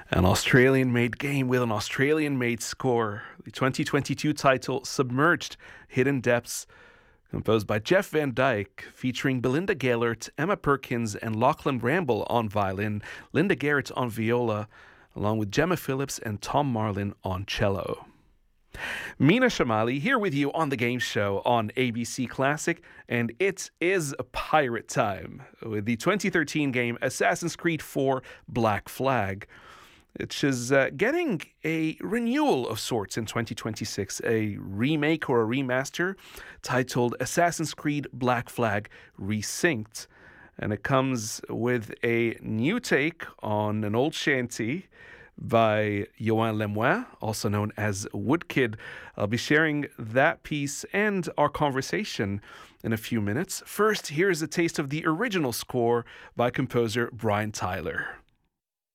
An Australian-made game with an Australian-made score. The 2022 title, Submerged Hidden Depths, composed by Jeff Van Dyke, featuring Belinda Gaylord, Emma Perkins, and Lachlan Ramble on violin, Linda Garrett on viola, along with Gemma Phillips and Tom Marlin on cello. Mina Shamali here with you on the game show on ABC Classic, and it is pirate time with the 2013 game Assassin's Creed 4 Black Flag, which is getting a renewal of sorts in 2026, a remake or a remaster titled Assassin's Creed Black Flag Resynced. And it comes with a new take on an old shanty by Yoann Lemoine, also known as Woodkid. I'll be sharing that piece and our conversation in a few minutes. First, here's a taste of the original score by composer Brian Tyler.